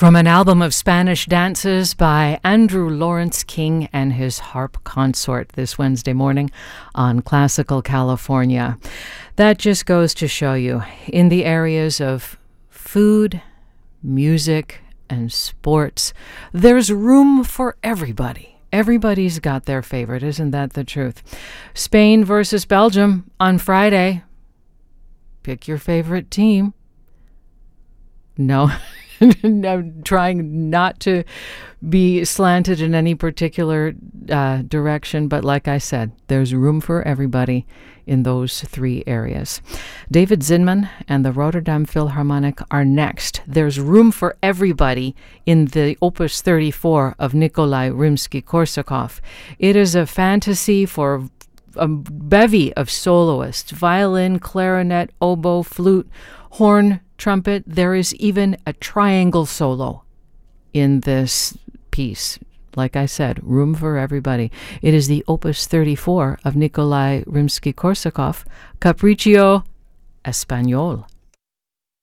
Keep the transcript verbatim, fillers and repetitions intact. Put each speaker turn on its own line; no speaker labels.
From an album of Spanish dances by Andrew Lawrence King and his harp consort this Wednesday morning on Classical California. That just goes to show you, in the areas of food, music, and sports, there's room for everybody. Everybody's got their favorite, isn't that the truth? Spain versus Belgium on Friday. Pick your favorite team. No. I'm trying not to be slanted in any particular uh, direction, but like I said, there's room for everybody in those three areas. David Zinman and the Rotterdam Philharmonic are next. There's room for everybody in the Opus thirty-four of Nikolai Rimsky-Korsakov. It is a fantasy for a bevy of soloists: violin, clarinet, oboe, flute, horn, trumpet. There is even a triangle solo in this piece. Like I said, room for everybody. It is the Opus thirty-four of Nikolai Rimsky-Korsakov, Capriccio Espagnol.